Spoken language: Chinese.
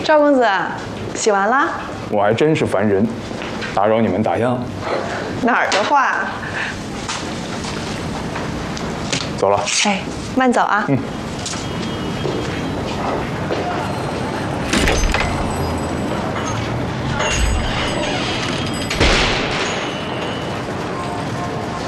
赵公子，洗完了？ 我还真是烦人，打扰你们打烊。 哪儿的话？ 走了。 哎，慢走啊。